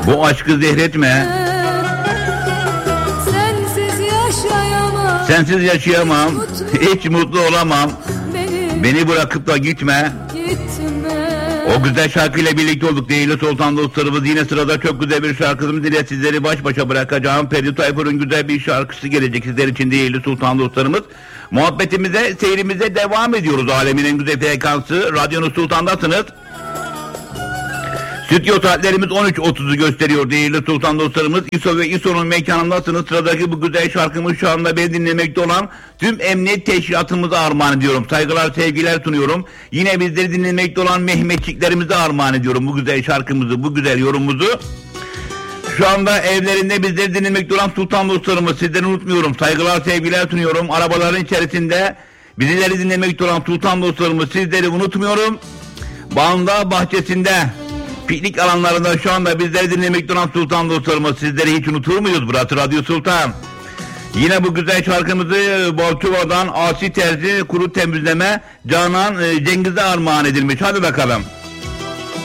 Bu aşkı zehretme. Sensiz yaşayamam. Hiç mutlu olamam. Beni bırakıp da gitme. O güzel şarkıyla birlikte olduk değerli Sultan dostlarımız. Yine sırada çok güzel bir şarkımız ile sizleri baş başa bırakacağım. Ferdi Tayfur'un güzel bir şarkısı gelecek sizler için değerli Sultan dostlarımız. Muhabbetimize, seyrimize devam ediyoruz. Alemin en güzel frekansı. Radyonuz Sultan'dasınız. Stüdyo saatlerimiz 13.30'u gösteriyor değerli Sultan dostlarımız. İso ve İso'nun mekanındasınız. Sıradaki bu güzel şarkımız şu anda beni dinlemekte olan tüm emniyet teşkilatımıza armağan ediyorum. Saygılar, sevgiler sunuyorum. Yine bizleri dinlemekte olan Mehmetçiklerimize armağan ediyorum bu güzel şarkımızı, bu güzel yorumumuzu. Şu anda evlerinde bizleri dinlemekte olan Sultan dostlarımız, sizleri unutmuyorum. Saygılar, sevgiler sunuyorum. Arabaların içerisinde bizleri dinlemekte olan Sultan dostlarımız, sizleri unutmuyorum. Bağında, bahçesinde, piknik alanlarında şu anda bizleri dinlemekte olan Sultan dostlarımız, sizleri hiç unutur muyuz? Burası Radyo Sultan. Yine bu güzel şarkımızı Balçova'dan Asi Terzi Kuru Temizleme Canan Cengiz'e armağan edilmiş. Hadi bakalım.